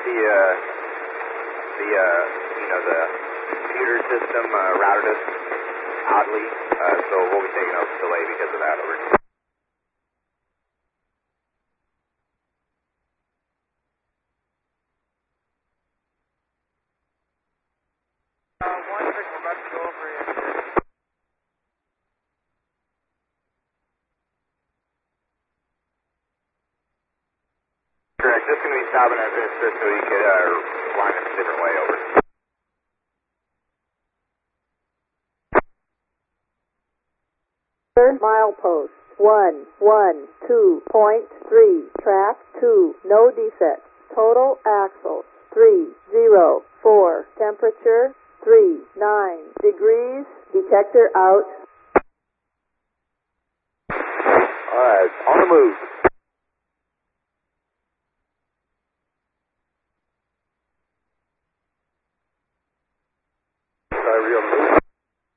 the computer system routed us oddly, so we'll be taking a delay because of that. Over. One second, we're about to go over it. Correct, just going to be stopping at this just so you could line us a different way. Over. Milepost 112.3, track 2, no defects. Total axle 304, temperature 39 degrees, detector out. Alright, on the move.